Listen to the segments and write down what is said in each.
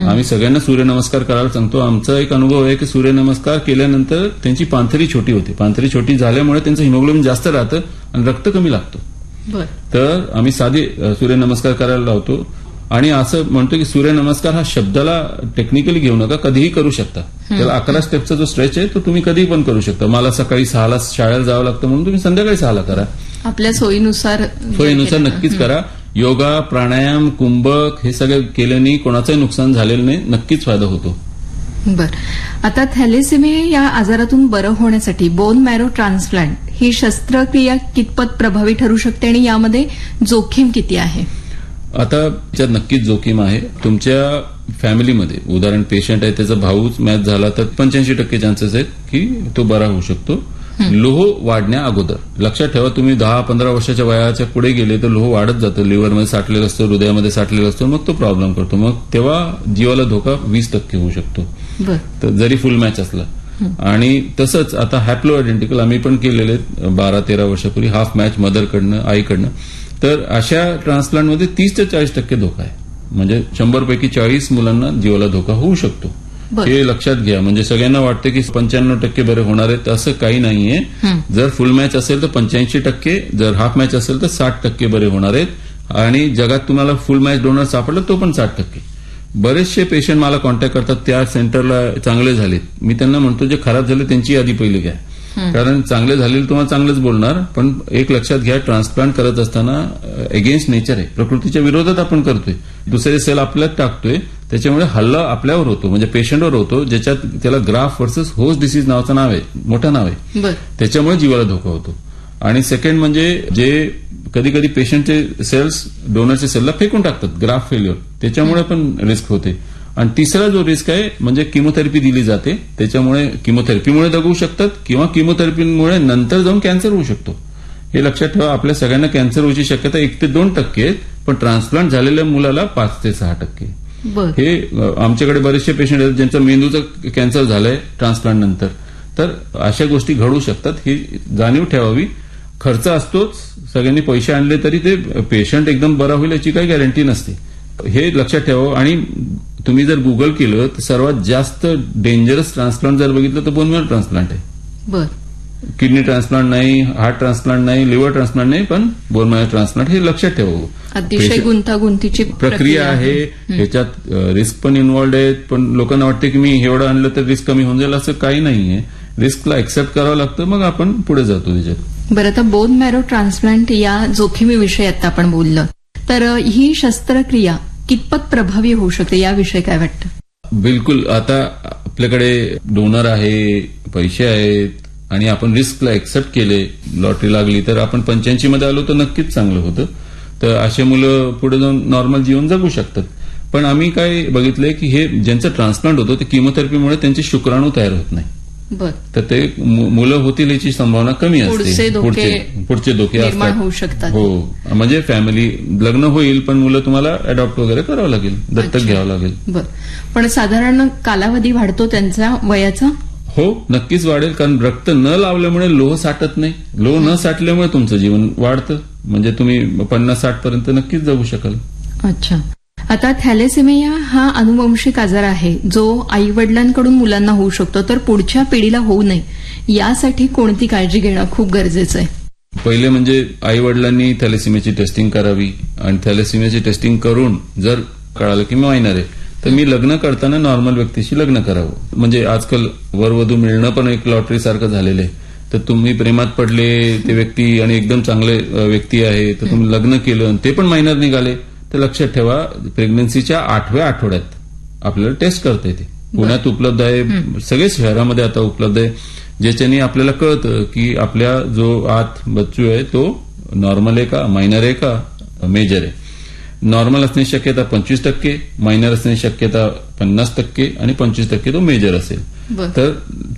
आम्ही सगळ्यांना सूर्यनमस्कार करायला सांगतो. आमचा एक अनुभव आहे की सूर्यनमस्कार केल्यानंतर त्यांची पाणथरी छोटी होते. पाणथरी छोटी झाल्यामुळे त्यांचं हिमोग्लोबिन जास्त राहतं आणि रक्त कमी लागतं. तर आम्ही साधे सूर्यनमस्कार करायला लावतो. आणि असं म्हणतो की सूर्यनमस्कार हा शब्दाला टेक्निकली घेऊ नका, कधीही करू शकता. त्याला 11 स्टेपचा जो स्ट्रेच आहे तो तुम्ही कधीही पण करू शकता. मला सकाळी 6ला शाळेला जावं लागतं म्हणून तुम्ही संध्याकाळी 6ला करा. आपल्या सोयीनुसार नक्कीच करा. योगा, प्राणायाम, कुंभक हे सगळं केल्याने कोणाचंही नुकसान झालेलं नाही, नक्कीच फायदा होतो. बर. आता थॅलेसेमिया या आजारातून बरं होण्यासाठी बोन मॅरो ट्रान्सप्लांट ही शस्त्रक्रिया कितपत प्रभावी ठरू शकते आणि यामध्ये जोखीम किती आहे? आता त्याच्यात नक्कीच जोखीम आहे. तुमच्या फॅमिलीमध्ये उदाहरण पेशंट आहे, त्याचा भाऊच मॅच झाला तर 85% चान्सेस आहेत की तो बरा होऊ शकतो लोह वाढण्या अगोदर. लक्षात ठेवा, तुम्ही 10-15 वर्षाच्या वयाच्या पुढे गेले तर लोह वाढत जातं, लिव्हरमध्ये साठलेलं असतं, हृदयामध्ये साठलेलं असतं, मग तो प्रॉब्लेम करतो. मग तेव्हा जीवाला धोका 20% होऊ शकतो, तर जरी फुल मॅच असला. आणि तसंच आता हॅप्लो आयडेंटिकल आम्ही पण केलेले 12-13 वर्षापूर्वी, हाफ मॅच मदरकडनं, आईकडनं. तर अशा ट्रान्सप्लांटमध्ये 30 ते 40% धोका आहे. म्हणजे 100 पैकी 40 मुलांना जीवाला धोका होऊ शकतो. हे लक्षात घ्या. म्हणजे सगळ्यांना वाटतं की 95% बरे होणार आहेत, असं काही नाहीये. जर फुल मॅच असेल तर 85%, जर हाफ मॅच असेल तर 60% बरे होणार आहेत. आणि जगात तुम्हाला फुल मॅच डोनर सापडलं तो पण 60%. बरेचसे पेशंट मला कॉन्टॅक्ट करतात, त्या सेंटरला चांगले झालेत. मी त्यांना म्हणतो जे खराब झाले त्यांची यादी पहिली घ्या, कारण चांगले झालेले तुम्हाला चांगलंच बोलणार. पण एक लक्षात घ्या, ट्रान्सप्लांट करत असताना अगेन्स्ट नेचर आहे, प्रकृतीच्या विरोधात आपण करतोय. दुसरे सेल आपल्यात टाकतोय, त्याच्यामुळे हल्ला आपल्यावर होतो, म्हणजे पेशंटवर होतो, ज्याच्यात त्याला ग्राफ व्हर्सेस होस्ट डिसीज नावाचं नाव आहे, मोठं नाव आहे. त्याच्यामुळे जीवाला धोका होतो. आणि सेकंड म्हणजे जे कधी कधी पेशंटचे सेल्स डोनरच्या सेलला फेकून टाकतात, ग्राफ फेल्युअर, त्याच्यामुळे पण रिस्क होते. आणि तिसरा जो रिस्क आहे म्हणजे किमोथेरपी दिली जाते, त्याच्यामुळे किमोथेरपीमुळे दगू शकतात किंवा किमोथेरपीमुळे नंतर जाऊन कॅन्सर होऊ शकतो. हे लक्षात ठेवा. आपल्या सगळ्यांना कॅन्सर होण्याची शक्यता 1 ते 2% आहे, पण ट्रान्सप्लांट झालेल्या मुलाला 5 ते 6%. हे आमच्याकडे बरेचसे पेशंट आहेत ज्यांचा मेंदूचा कॅन्सर झालाय ट्रान्सप्लांट नंतर. तर अशा गोष्टी घडू शकतात, ही जाणीव ठेवावी. खर्च असतोच, सगळ्यांनी पैसे आणले तरी ते पेशंट एकदम बरा होईल याची काही गॅरंटी नसते, हे लक्षात ठेवावं. आणि तुम्ही जर गुगल केलं तर सर्वात जास्त डेंजरस ट्रान्सप्लांट जर बघितलं तर बोन मॅरो ट्रान्सप्लांट आहे. किडनी ट्रान्सप्लांट नाही, हार्ट ट्रान्सप्लांट नाही, लिव्हर ट्रान्सप्लांट नाही, पण बोन मॅरो ट्रान्सप्लांट. हे लक्षात ठेवावं. अतिशय गुंतागुंतीची प्रक्रिया आहे, ह्याच्यात रिस्क पण इन्व्हॉल्ड आहेत. पण लोकांना वाटते की मी एवढं आणलं तर रिस्क कमी होऊन जाईल, असं काही नाहीये. रिस्कला एक्सेप्ट करावं लागतं, मग आपण पुढे जातो त्याच्यात. बरं, आता बोन मॅरो ट्रान्सप्लांट या जोखमीविषयी आता आपण बोललं, तर ही शस्त्रक्रिया कितपत प्रभावी होऊ शकते याविषयी काय वाटतं? बिलकुल. आता आपल्याकडे डोनर आहे, पैसे आहेत आणि आपण रिस्कला एक्सेप्ट केले, लॉटरी लागली तर आपण 85 मध्ये आलो तर नक्कीच चांगलं होतं. तर असे मुलं पुढे जाऊन नॉर्मल जीवन जगू शकतात. पण आम्ही काय बघितलंय की हे ज्यांचं ट्रान्सप्लांट होतं ते किमोथेरपीमुळे त्यांचे शुक्राणू तयार होत नाही, तर ते मुलं होतील याची संभावना कमी असते. पुढचे धोके होऊ शकतात. हो, म्हणजे फॅमिली लग्न होईल पण मुलं तुम्हाला अडॉप्ट वगैरे करावं लागेल, दत्तक घ्यावं लागेल. पण साधारण कालावधी वाढतो त्यांचा वयाचा? हो, नक्कीच वाढेल, कारण रक्त न लावल्यामुळे लोह साठत नाही. लोह न साठल्यामुळे तुमचं जीवन वाढतं, म्हणजे तुम्ही 50-60 पर्यंत नक्कीच जगू शकाल. अच्छा. आता थॅलेसेमिया हा अनुवंशिक आजार आहे जो आई वडिलांकडून मुलांना होऊ शकतो, तर पुढच्या पिढीला होऊ नये यासाठी कोणती काळजी घेणं खूप गरजेचं आहे? पहिले म्हणजे आई वडिलांनी थॅलेसेमियाची टेस्टिंग करावी, आणि थॅलेसेमियाची टेस्टिंग करून जर कळालं की मायनर आहे तर मी लग्न करताना नॉर्मल व्यक्तीशी लग्न करावं. म्हणजे आजकाल वरवधू मिळणं पण एक लॉटरी सारखं झालेलं आहे. तर तुम्ही प्रेमात पडले ते व्यक्ती आणि एकदम चांगले व्यक्ती आहे, तर तुम्ही लग्न केलं ते पण मायनर निघाले, तर लक्षात ठेवा प्रेग्नन्सीच्या 8व्या आठवड्यात आपल्याला टेस्ट करता येते. पुण्यात उपलब्ध आहे, सगळे शहरामध्ये आता उपलब्ध आहे, ज्याच्याने आपल्याला कळतं की आपल्या जो आत बच्चू आहे तो नॉर्मल आहे का, मायनर आहे का, मेजर आहे. नॉर्मल असण्याची शक्यता 25%, मायनर असण्याची शक्यता 50% आणि 25% तो मेजर असेल. तर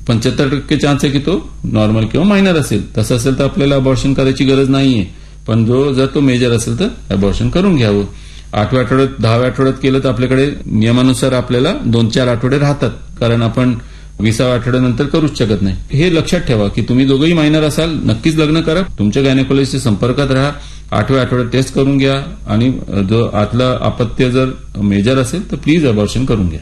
75% चान्स आहे की तो नॉर्मल किंवा मायनर असेल. तसं असेल तर आपल्याला अबॉर्शन करायची गरज नाहीये, पण जर तो मेजर असेल तर अबॉर्शन करून घ्यावं. 8व्या आठवड्यात 10व्या आठवड्यात केलं तर आपल्याकडे नियमानुसार आपल्याला 2-4 आठवडे राहतात, कारण आपण 20व्या आठवड्यानंतर करूच शकत नाही. हे लक्षात ठेवा की तुम्ही दोघंही मायनर असाल, नक्कीच लग्न करा, तुमच्या गायनेकोलॉजिस्टच्या संपर्कात राहा. 8व्या आठवड्यात टेस्ट करून घ्या आणि जो आतलं अपत्य जर मेजर असेल तर प्लीज अबॉर्शन करून घ्या.